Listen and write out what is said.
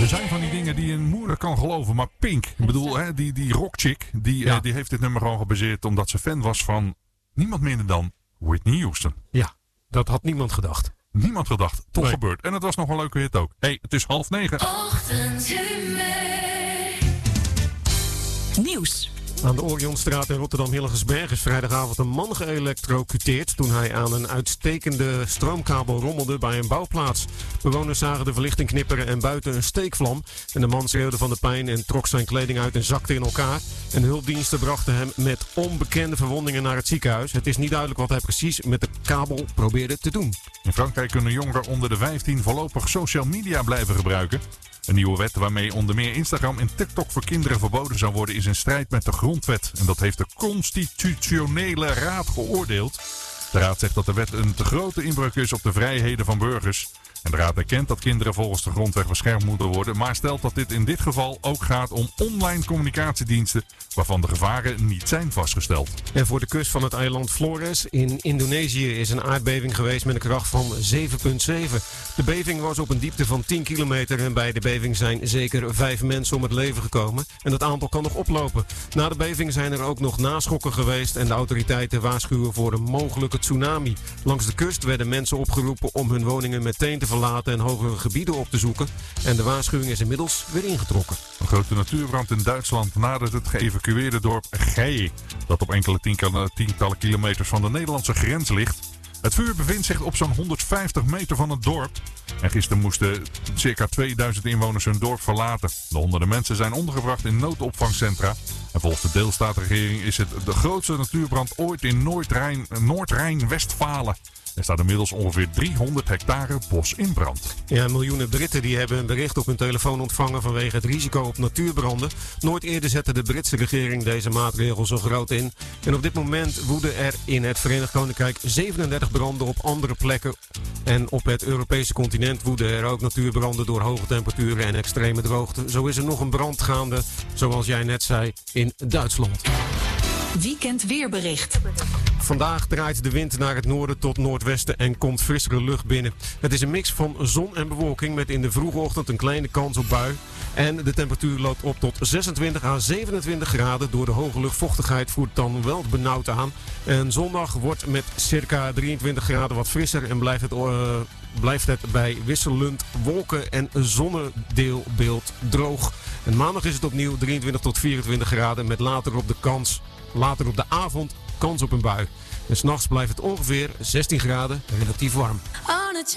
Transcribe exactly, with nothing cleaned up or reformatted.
Er zijn van die dingen die een moeder kan geloven. Maar Pink, ik bedoel, hè, die, die rockchick, die, ja. uh, die heeft dit nummer gewoon gebaseerd omdat ze fan was van niemand minder dan Whitney Houston. Ja, dat had niemand gedacht. Niemand gedacht. Toch nee. gebeurd. En het was nog een leuke hit ook. Hé, hey, het is half negen. Nieuws. Aan de Orionstraat in Rotterdam-Hillegersberg is vrijdagavond een man geëlektrocuteerd toen hij aan een uitstekende stroomkabel rommelde bij een bouwplaats. Bewoners zagen de verlichting knipperen en buiten een steekvlam. En de man schreeuwde van de pijn en trok zijn kleding uit en zakte in elkaar. En de hulpdiensten brachten hem met onbekende verwondingen naar het ziekenhuis. Het is niet duidelijk wat hij precies met de kabel probeerde te doen. In Frankrijk kunnen jongeren onder de vijftien voorlopig social media blijven gebruiken. Een nieuwe wet waarmee onder meer Instagram en TikTok voor kinderen verboden zou worden is in strijd met de grondwet. En dat heeft de Constitutionele Raad geoordeeld. De raad zegt dat de wet een te grote inbreuk is op de vrijheden van burgers. En de raad erkent dat kinderen volgens de grondwet beschermd moeten worden, maar stelt dat dit in dit geval ook gaat om online communicatiediensten waarvan de gevaren niet zijn vastgesteld. En voor de kust van het eiland Flores in Indonesië is een aardbeving geweest met een kracht van zeven komma zeven. De beving was op een diepte van tien kilometer en bij de beving zijn zeker vijf mensen om het leven gekomen. En dat aantal kan nog oplopen. Na de beving zijn er ook nog naschokken geweest en de autoriteiten waarschuwen voor een mogelijke tsunami. Langs de kust werden mensen opgeroepen om hun woningen meteen te verlaten en hogere gebieden op te zoeken. En de waarschuwing is inmiddels weer ingetrokken. Een grote natuurbrand in Duitsland nadert het geëvacueerde dorp Gei, dat op enkele tientallen kilometers van de Nederlandse grens ligt. Het vuur bevindt zich op zo'n honderdvijftig meter van het dorp. En gisteren moesten circa tweeduizend inwoners hun dorp verlaten. De honderden mensen zijn ondergebracht in noodopvangcentra. En volgens de deelstaatregering is het de grootste natuurbrand ooit in Noord-Rijn, Noord-Rijn-Westfalen. Er staat inmiddels ongeveer driehonderd hectare bos in brand. Ja, miljoenen Britten die hebben een bericht op hun telefoon ontvangen vanwege het risico op natuurbranden. Nooit eerder zette de Britse regering deze maatregel zo groot in. En op dit moment woeden er in het Verenigd Koninkrijk zevenendertig branden op andere plekken. En op het Europese continent woeden er ook natuurbranden door hoge temperaturen en extreme droogte. Zo is er nog een brand gaande, zoals jij net zei, in Duitsland. Weekend weerbericht. Vandaag draait de wind naar het noorden tot noordwesten en komt frissere lucht binnen. Het is een mix van zon en bewolking met in de vroege ochtend een kleine kans op bui. En de temperatuur loopt op tot zesentwintig à zevenentwintig graden. Door de hoge luchtvochtigheid voert dan wel benauwd aan. En zondag wordt met circa drieëntwintig graden wat frisser en blijft het, uh, blijft het bij wisselend wolken en zonnedeelbeeld droog. En maandag is het opnieuw drieëntwintig tot vierentwintig graden met later op de kans, later op de avond kans op een bui. En 's nachts blijft het ongeveer zestien graden, relatief warm. Oh.